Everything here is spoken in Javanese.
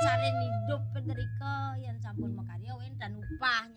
dasare hidup Petrika yen sampun makarya dan upahnya